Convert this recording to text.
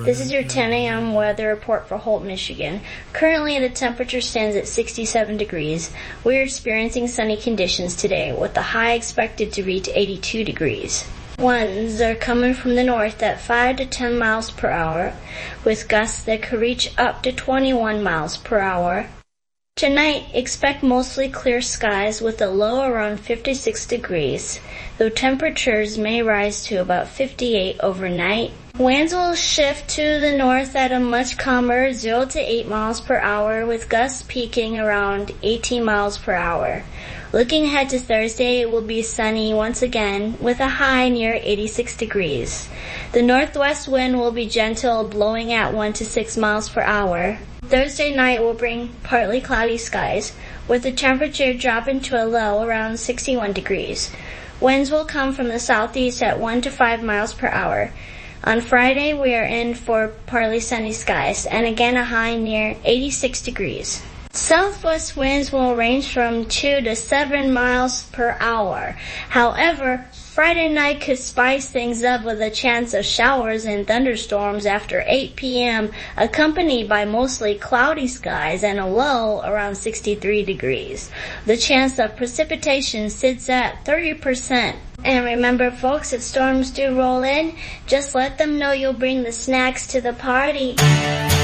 This is your 10 a.m. weather report for Holt, Michigan. Currently, the temperature stands at 67 degrees. We're experiencing sunny conditions today, with the high expected to reach 82 degrees. Winds are coming from the north at 5 to 10 miles per hour, with gusts that could reach up to 21 miles per hour. Tonight, expect mostly clear skies with a low around 56 degrees, though temperatures may rise to about 58 overnight. Winds will shift to the north at a much calmer 0 to 8 miles per hour, with gusts peaking around 18 miles per hour. Looking ahead to Thursday, it will be sunny once again, with a high near 86 degrees. The northwest wind will be gentle, blowing at 1 to 6 miles per hour. Thursday night will bring partly cloudy skies, with the temperature dropping to a low around 61 degrees. Winds will come from the southeast at 1 to 5 miles per hour. On Friday, we are in for partly sunny skies, and again a high near 86 degrees. Southwest winds will range from 2 to 7 miles per hour. However, Friday night could spice things up with a chance of showers and thunderstorms after 8 p.m., accompanied by mostly cloudy skies and a low around 63 degrees. The chance of precipitation sits at 30%. And remember, folks, if storms do roll in, just let them know you'll bring the snacks to the party.